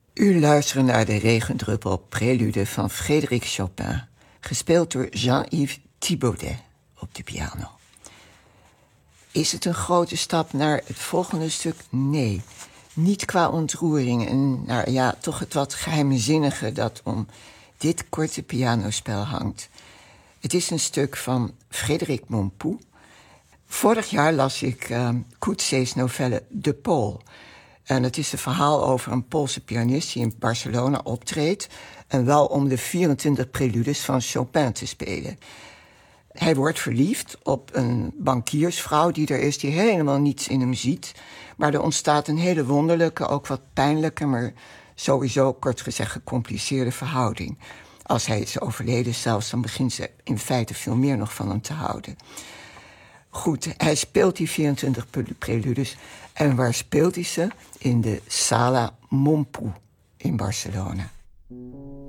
U luistert naar de regendruppel prelude van Frédéric Chopin, gespeeld door Jean-Yves Thibaudet op de piano. Is het een grote stap naar het volgende stuk? Nee, niet qua ontroering en toch het wat geheimzinnige dat om dit korte pianospel hangt. Het is een stuk van Frédéric Mompou. Vorig jaar las ik Coetzee's novelle De Pool. En het is een verhaal over een Poolse pianist die in Barcelona optreedt en wel om de 24 preludes van Chopin te spelen. Hij wordt verliefd op een bankiersvrouw die er is, die helemaal niets in hem ziet. Maar er ontstaat een hele wonderlijke, ook wat pijnlijke, maar sowieso kort gezegd gecompliceerde verhouding. Als hij is overleden zelfs, dan begint ze in feite veel meer nog van hem te houden. Goed, hij speelt die 24 preludes. En waar speelt hij ze? In de Sala Mompou in Barcelona.